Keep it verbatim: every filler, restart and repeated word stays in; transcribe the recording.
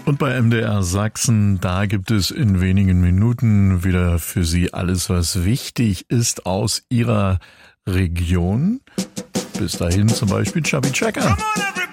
Und bei M D R Sachsen, da gibt es in wenigen Minuten wieder für Sie alles, was wichtig ist aus Ihrer Region. Bis dahin zum Beispiel Chubby Checker.